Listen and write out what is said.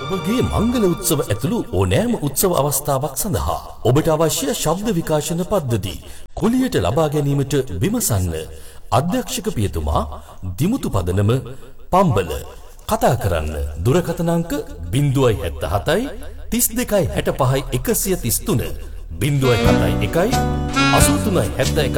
ඔබගේ මංගල උත්සව ඇතුළු ඕනෑම උත්සව අවස්ථාවක් සඳහා ඔබට අවශ්‍ය ශබ්ද විකාශන පද්ධති කුලියට ලබා ගැනීමට විමසන්න. අධ්‍යක්ෂක පියතුමා දිමුතු පදනම පම්බල. කතා කරන්න දුරකථන අංක 077 32 65 133 071 83 71